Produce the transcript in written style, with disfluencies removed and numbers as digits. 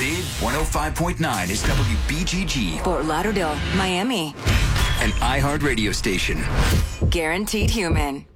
Big 105.9 is WBGG, Fort Lauderdale, Miami. an iHeart radio station. Guaranteed Human.